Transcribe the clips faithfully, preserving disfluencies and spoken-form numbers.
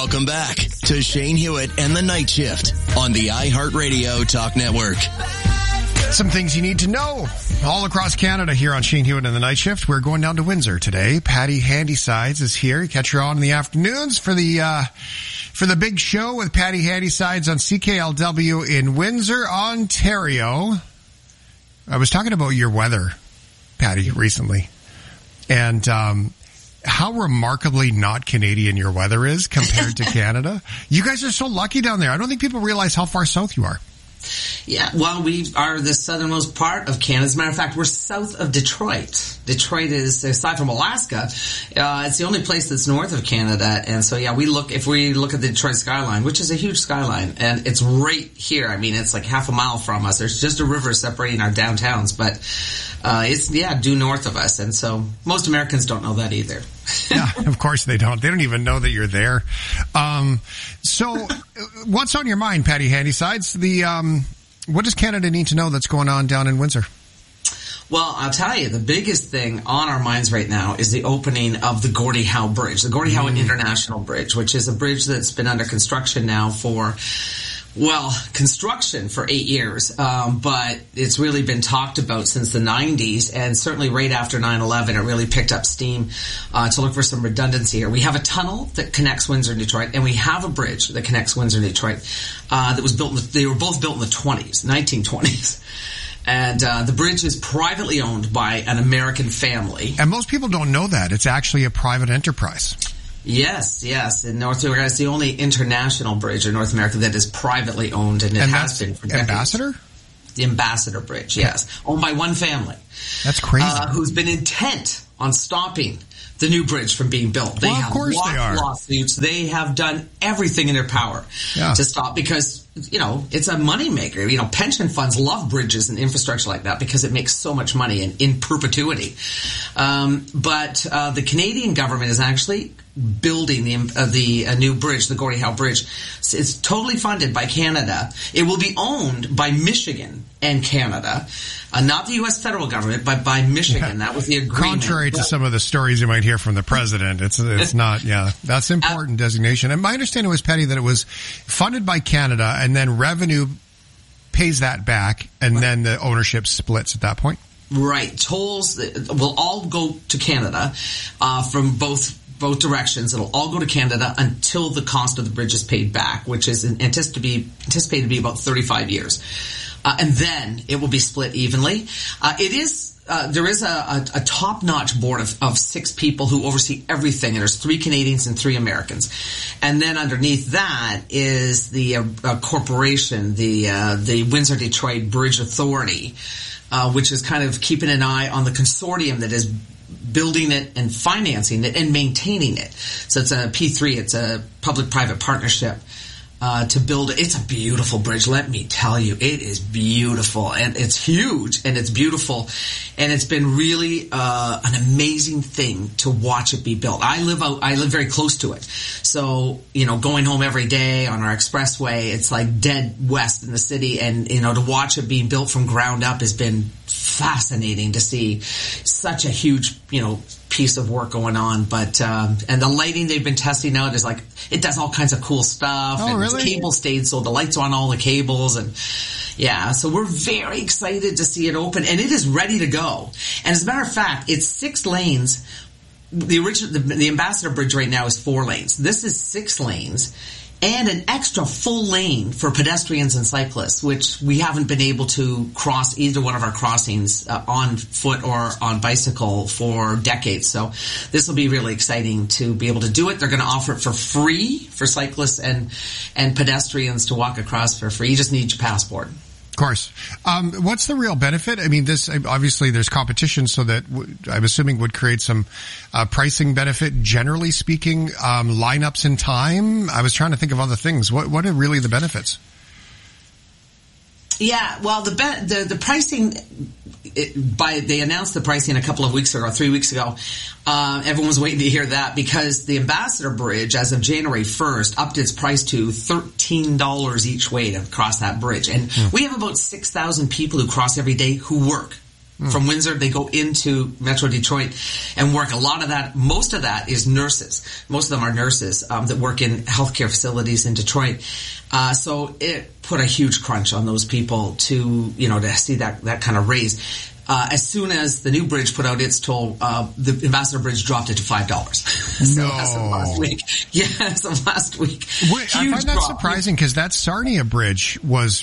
Welcome back to Shane Hewitt and the Night Shift on the iHeartRadio Talk Network. Some things you need to know all across Canada here on Shane Hewitt and the Night Shift. We're going down to Windsor today. Patty Handysides is here. You catch her on in the afternoons for the uh for the big show with Patty Handysides on C K L W in Windsor, Ontario. I was talking about your weather, Patty, recently, and um how remarkably not Canadian your weather is compared to Canada. You guys are so lucky down there. I don't think people realize how far south you are. Yeah, well, we are the southernmost part of Canada. As a matter of fact, we're south of Detroit. Detroit is, aside from Alaska, uh, it's the only place that's north of Canada. And so, yeah, we look, if we look at the Detroit skyline, which is a huge skyline, and it's right here. I mean, it's like half a mile from us. There's just a river separating our downtowns, but uh, it's, yeah, due north of us. And so most Americans don't know that either. Yeah, of course they don't. They don't even know that you're there. Um, so what's on your mind, Patty Handysides? The, um, what does Canada need to know that's going on down in Windsor? Well, I'll tell you, the biggest thing on our minds right now is the opening of the Gordie Howe Bridge, the Gordie Howe mm. International Bridge, which is a bridge that's been under construction now for, well, construction for eight years, um, but it's really been talked about since the nineties, and certainly right after nine eleven, it really picked up steam uh, to look for some redundancy here. We have a tunnel that connects Windsor and Detroit, and we have a bridge that connects Windsor and Detroit uh, that was built in the, they were both built in the twenties, nineteen twenties. And uh, the bridge is privately owned by an American family. And most people don't know that. It's actually a private enterprise. Yes, yes. In North America, it's the only international bridge in North America that is privately owned, and it and has been for decades. Ambassador? The Ambassador Bridge, yes. Owned by one family. That's crazy. Uh, who's been intent on stopping the new bridge from being built. They well, of have course lost they are. lawsuits. They have done everything in their power yeah. to stop, because, you know, it's a moneymaker. You know, pension funds love bridges and infrastructure like that because it makes so much money in, in perpetuity. Um, but uh, the Canadian government is actually building the uh, the uh, new bridge, the Gordie Howe Bridge. It's totally funded by Canada. It will be owned by Michigan and Canada, uh, not the U S federal government, but by Michigan. Yeah. That was the agreement. Contrary to some of the stories you might hear from the president, it's it's not. Yeah, that's an important uh, designation. And my understanding was, Patty, that it was funded by Canada, and then revenue pays that back, and right. then the ownership splits at that point. Right. Tolls will all go to Canada uh, from both. both directions. It'll all go to Canada until the cost of the bridge is paid back, which is anticipated to be, anticipated to be about thirty-five years. Uh, and then it will be split evenly. Uh, it is, uh, there is a, a, a top-notch board of, of six people who oversee everything. And there's three Canadians and three Americans. And then underneath that is the uh, uh, corporation, the, uh, the Windsor-Detroit Bridge Authority, uh, which is kind of keeping an eye on the consortium that is building it and financing it and maintaining it. So it's a P three, it's a public-private partnership uh, to build it. It's a beautiful bridge, let me tell you. It is beautiful, and it's huge, and it's beautiful, and it's been really uh, an amazing thing to watch it be built. I live out, I live very close to it. So, you know, going home every day on our expressway, it's like dead west in the city, and, you know, to watch it being built from ground up has been fascinating to see. Such a huge, you know, piece of work going on. But um, and the lighting they've been testing out is like, it does all kinds of cool stuff. Oh, and really? It's cable stayed, so the lights are on all the cables, and yeah, so we're very excited to see it open, and it is ready to go. And as a matter of fact, it's six lanes. The original, the, the Ambassador Bridge right now is four lanes. This is six lanes. And an extra full lane for pedestrians and cyclists, which we haven't been able to cross either one of our crossings uh, on foot or on bicycle for decades. So this will be really exciting to be able to do it. They're going to offer it for free for cyclists and, and pedestrians to walk across for free. You just need your passport. Of course. Um, what's the real benefit? I mean, this, obviously there's competition, so that w- I'm assuming would create some uh, pricing benefit, generally speaking, um, lineups in time. I was trying to think of other things. What, what are really the benefits? Yeah, well, the be- the the pricing, it, by they announced the pricing a couple of weeks ago, three weeks ago. Uh, everyone was waiting to hear that because the Ambassador Bridge, as of January first, upped its price to thirteen dollars each way to cross that bridge. And mm. we have about six thousand people who cross every day who work Mm. From Windsor, they go into Metro Detroit and work. A lot of that, most of that is nurses. Most of them are nurses um, that work in healthcare facilities in Detroit. Uh, so it put a huge crunch on those people to, you know, to see that, that kind of raise. Uh, as soon as the new bridge put out its toll, uh, the Ambassador Bridge dropped it to five dollars. So no. As of last week. Yeah, as of last week. Wait, I find that drop. surprising because that Sarnia Bridge was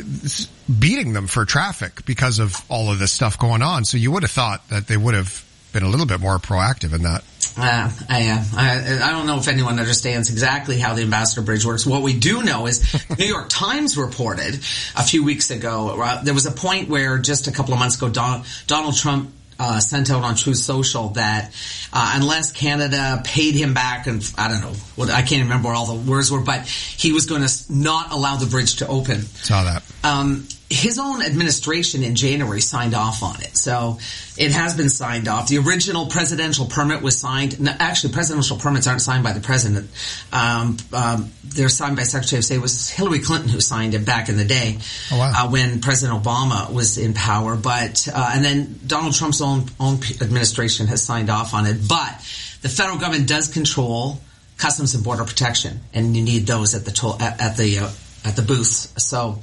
beating them for traffic because of all of this stuff going on. So you would have thought that they would have been a little bit more proactive in that. Uh, I, uh, I, I don't know if anyone understands exactly how the Ambassador Bridge works. What we do know is New York Times reported a few weeks ago, uh, there was a point where just a couple of months ago, Don, Donald Trump uh, sent out on Truth Social that uh, unless Canada paid him back, and I don't know, what I can't remember what all the words were, but he was going to not allow the bridge to open. Saw that. Um, his own administration in January signed off on it. So it has been signed off. The original presidential permit was signed. No, actually, presidential permits aren't signed by the president. Um, um, they're signed by Secretary of State. It was Hillary Clinton who signed it back in the day. Oh, wow. uh, when President Obama was in power. But uh, and then Donald Trump's own, own administration has signed off on it. But the federal government does control Customs and Border Protection, and you need those at the toll, at, at the uh, at the booths. So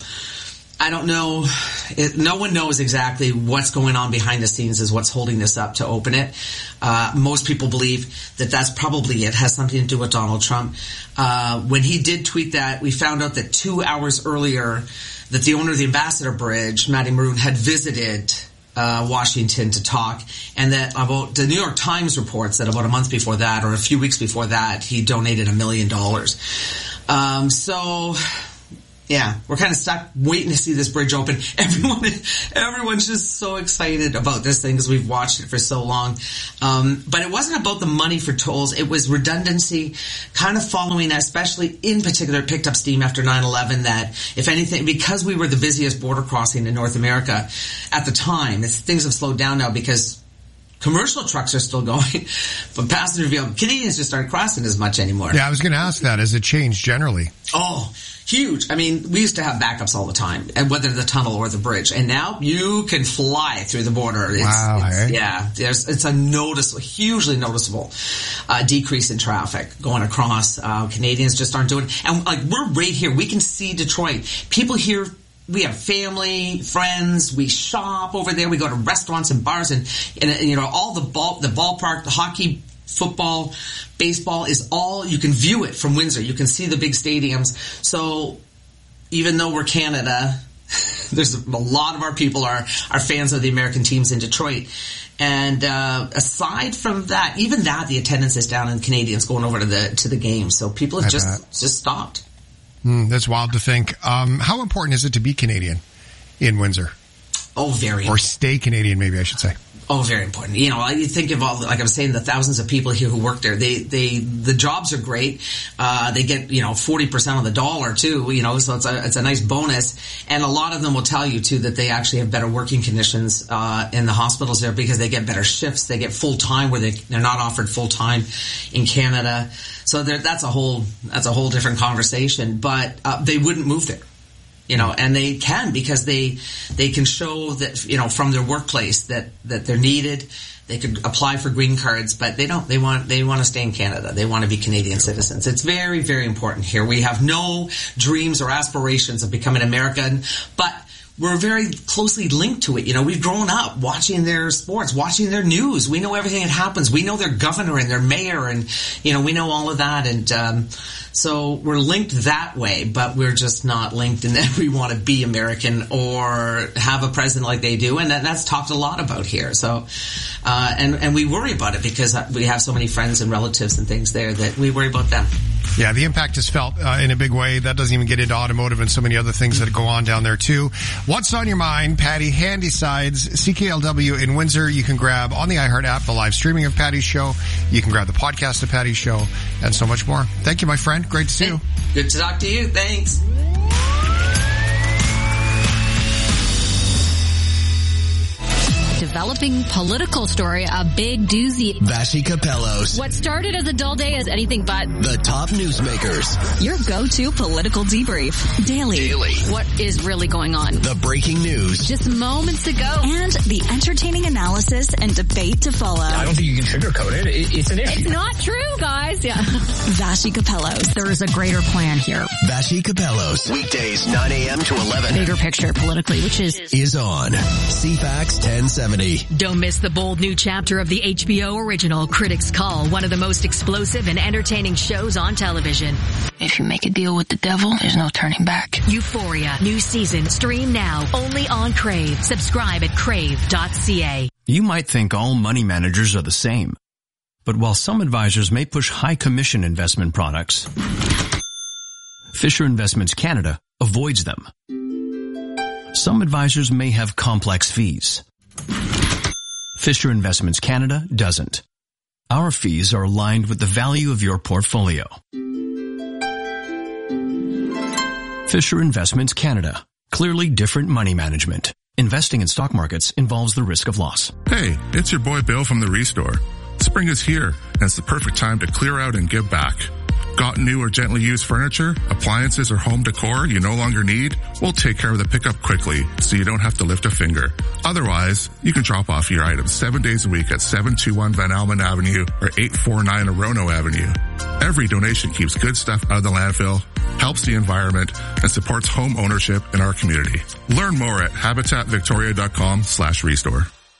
I don't know. It, no one knows exactly what's going on behind the scenes is what's holding this up to open it. Uh, most people believe that that's probably it. Has something to do with Donald Trump. Uh, when he did tweet that, we found out that two hours earlier that the owner of the Ambassador Bridge, Matty Maroon, had visited uh, Washington to talk, and that about the New York Times reports that about a month before that or a few weeks before that, he donated a million dollars. Um, so... Yeah, we're kind of stuck waiting to see this bridge open. Everyone, everyone's just so excited about this thing because we've watched it for so long. Um, but it wasn't about the money for tolls. It was redundancy, kind of following, especially in particular, it picked up steam after nine eleven that, if anything, because we were the busiest border crossing in North America at the time, it's, things have slowed down now because commercial trucks are still going, but passenger vehicle, Canadians just aren't crossing as much anymore. Yeah, I was going to ask that. Has it changed generally? Oh, huge. I mean, we used to have backups all the time, and whether the tunnel or the bridge. And now you can fly through the border. It's, wow. It's, Hey? Yeah. There's, it's a noticeable, hugely noticeable, uh, decrease in traffic going across. Uh, Canadians just aren't doing it. And like, we're right here. We can see Detroit. People here, we have family, friends, we shop over there, we go to restaurants and bars and, and you know, all the ball, the ballpark, the hockey, football, baseball is all, you can view it from Windsor. You can see the big stadiums. So even though we're Canada, there's a lot of our people are, are fans of the American teams in Detroit. And, uh, aside from that, even that, the attendance is down and Canadians going over to the, to the game. So people have I just, bet. just stopped. Mm, that's wild to think. Um, how important is it to be Canadian in Windsor? Oh, very important. Or stay Canadian, maybe I should say. Oh, very important. You know, you think of all, like I was saying, the thousands of people here who work there. They, they, the jobs are great. Uh, they get, you know, forty percent of the dollar too, you know, so it's a, it's a nice bonus. And a lot of them will tell you too that they actually have better working conditions, uh, in the hospitals there because they get better shifts. They get full time where they, they're not offered full time in Canada. So that's a whole, that's a whole different conversation, but, uh, they wouldn't move there. You know, and they can because they they can show that, you know, from their workplace that, that they're needed. They could apply for green cards, but they don't. They want they want to stay in Canada. They want to be Canadian citizens. It's very, very important here. We have no dreams or aspirations of becoming American, but we're very closely linked to it. You know, we've grown up watching their sports, watching their news. We know everything that happens. We know their governor and their mayor and, you know, we know all of that. And, um, so we're linked that way, but we're just not linked in that we want to be American or have a president like they do. And that, that's talked a lot about here. So, uh, and, and we worry about it because we have so many friends and relatives and things there that we worry about them. Yeah, the impact is felt uh, in a big way. That doesn't even get into automotive and so many other things that go on down there too. What's on your mind? Patty Handysides, C K L W in Windsor. You can grab on the iHeart app the live streaming of Patty's show. You can grab the podcast of Patty's show and so much more. Thank you, my friend. Great to see you. Good to talk to you. Thanks. Developing political story, a big doozy. Vassy Capellos. What started as a dull day is anything but. The top newsmakers. Your go-to political debrief. Daily. Daily. What is really going on? The breaking news. Just moments ago. And the entertaining analysis and debate to follow. I don't think you can sugarcoat it. it it's an issue. It's not true, guys. Yeah. Vassy Capellos. There is a greater plan here. Vassy Capellos. Weekdays nine a.m. to eleven. Bigger picture politically, which is... Is on C FAX ten seventy. Don't miss the bold new chapter of the H B O original Critics Call, one of the most explosive and entertaining shows on television. If you make a deal with the devil, there's no turning back. Euphoria, new season, stream now, only on Crave. Subscribe at crave dot c a. You might think all money managers are the same. But while some advisors may push high commission investment products, Fisher Investments Canada avoids them. Some advisors may have complex fees. Fisher Investments Canada doesn't. Our fees are aligned with the value of your portfolio. Fisher Investments Canada. Clearly different money management. Investing in stock markets involves the risk of loss. Hey, it's your boy Bill from the Restore. Spring is here, and it's the perfect time to clear out and give back. Got new or gently used furniture, appliances, or home decor you no longer need? We'll take care of the pickup quickly so you don't have to lift a finger. Otherwise, you can drop off your items seven days a week at seven two one Van Almen Avenue or eight four nine Orono Avenue. Every donation keeps good stuff out of the landfill, helps the environment, and supports home ownership in our community. Learn more at habitatvictoria.com slash restore.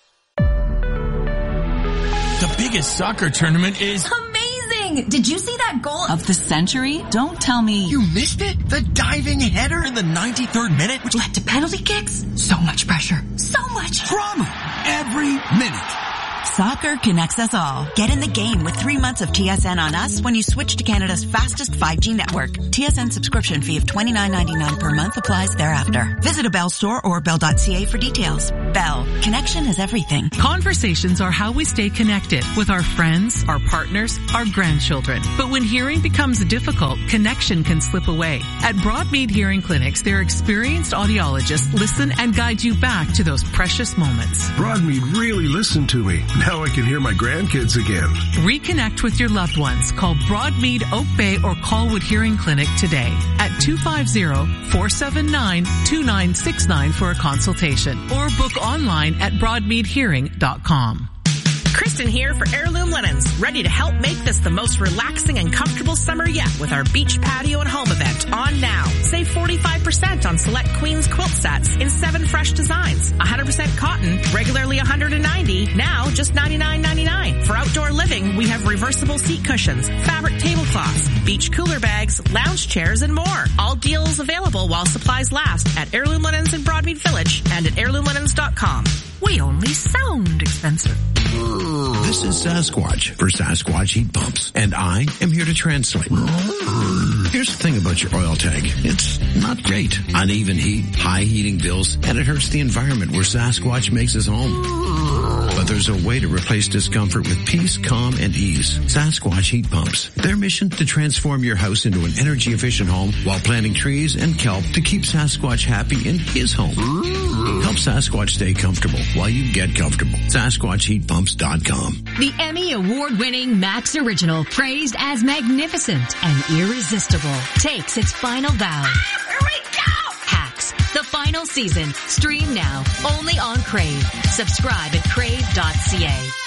The biggest soccer tournament is... Amazing! Did you see that goal of the century? Don't tell me... You missed it? The diving header in the ninety-third minute, which led to penalty kicks? So much pressure. So much drama. Every minute. Soccer connects us all. Get in the game with three months of T S N on us when you switch to Canada's fastest five G network. T S N subscription fee of twenty-nine ninety-nine per month applies thereafter. Visit a Bell store or bell dot c a for details. Bell. Connection is everything. Conversations are how we stay connected with our friends, our partners, our grandchildren. But when hearing becomes difficult, connection can slip away. At Broadmead Hearing Clinics, their experienced audiologists listen and guide you back to those precious moments. Broadmead really listened to me. Now I can hear my grandkids again. Reconnect with your loved ones. Call Broadmead, Oak Bay, or Colwood Hearing Clinic today at two five zero, four seven nine, two nine six nine for a consultation or book online at broadmead hearing dot com. Kristen here for Heirloom Linens, ready to help make this the most relaxing and comfortable summer yet with our beach patio and home event on now. Save forty-five percent on select Queens quilt sets in seven fresh designs. one hundred percent cotton, regularly one hundred ninety dollars, now just ninety-nine ninety-nine. For outdoor living, we have reversible seat cushions, fabric tablecloths, beach cooler bags, lounge chairs, and more. All deals available while supplies last at Heirloom Linens in Broadmead Village and at heirloom linens dot com. We only sound expensive. This is Sasquatch for Sasquatch Heat Pumps, and I am here to translate. Here's the thing about your oil tank. It's not great. Uneven heat, high heating bills, and it hurts the environment where Sasquatch makes his home. But there's a way to replace discomfort with peace, calm, and ease. Sasquatch Heat Pumps. Their mission to transform your house into an energy-efficient home while planting trees and kelp to keep Sasquatch happy in his home. Help Sasquatch stay comfortable while you get comfortable. Sasquatch Heat Pumps dot com. The Emmy Award-winning Max Original, praised as magnificent and irresistible, takes its final bow. Here we go! Hacks, the final season. Stream now, only on Crave. Subscribe at crave dot c a.